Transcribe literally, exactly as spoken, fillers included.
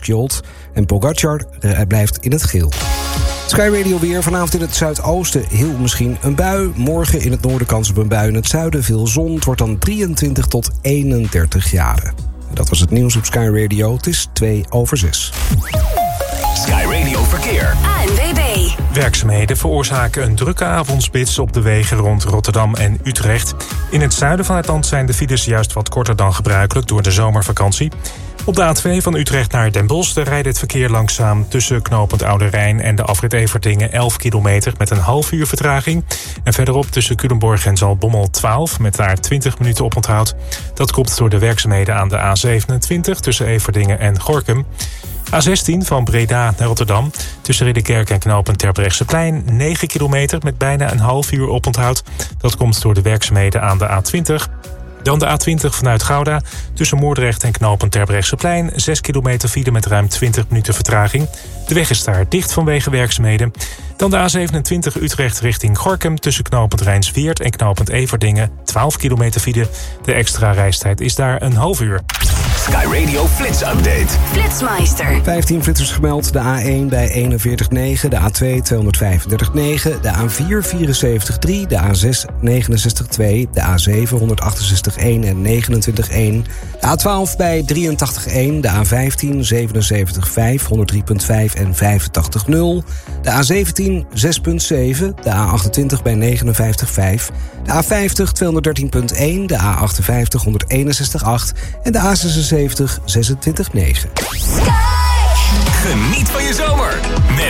Kjolt. En Pogacar uh, blijft in het geel. Sky Radio weer. Vanavond in het zuidoosten heel misschien een bui. Morgen in het noorden kans op een bui. In het zuiden veel zon. Het wordt dan drieëntwintig tot eenendertig graden. En dat was het nieuws op Sky Radio. Het is twee over zes. Sky Radio Verkeer. A N W B. Werkzaamheden veroorzaken een drukke avondspits op de wegen rond Rotterdam en Utrecht. In het zuiden van het land zijn de files juist wat korter dan gebruikelijk door de zomervakantie. Op de A twee van Utrecht naar Den Bosch rijdt het verkeer langzaam tussen knooppunt Oude Rijn en de afrit Everdingen elf kilometer met een half uur vertraging. En verderop tussen Culemborg en Zaltbommel twaalf met daar twintig minuten oponthoud. Dat komt door de werkzaamheden aan de A zevenentwintig tussen Everdingen en Gorinchem. A zestien van Breda naar Rotterdam tussen Ridderkerk en knooppunt Terbrechtseplein negen kilometer met bijna een half uur oponthoud. Dat komt door de werkzaamheden aan de A twintig. Dan de A twintig vanuit Gouda tussen Moordrecht en knooppunt Terbrechtseplein zes kilometer file met ruim twintig minuten vertraging. De weg is daar dicht vanwege werkzaamheden. Dan de A zevenentwintig Utrecht richting Gorinchem tussen knooppunt Rijnsweert en knooppunt Everdingen twaalf kilometer file. De extra reistijd is daar een half uur. Sky Radio Flits Update. Flitsmeister. vijftien flitsers gemeld. De A één bij eenenveertig komma negen. De A twee tweehonderdvijfendertig komma negen. De A vier vierenzeventig komma drie. De A zes negenenzestig komma twee. De A zeven honderdachtenzestig komma één en negenentwintig komma één. De A twaalf bij drieëntachtig komma één. De A vijftien zevenenzeventig komma vijf. honderddrie komma vijf en vijfentachtig komma nul. De A zeventien zes komma zeven. De A achtentwintig bij negenenvijftig komma vijf. De A vijftig tweehonderddertien komma één. De A achtenvijftig honderdeenenzestig komma acht. En de A zesenzeventig zesentwintig komma negen. Geniet van je zomer met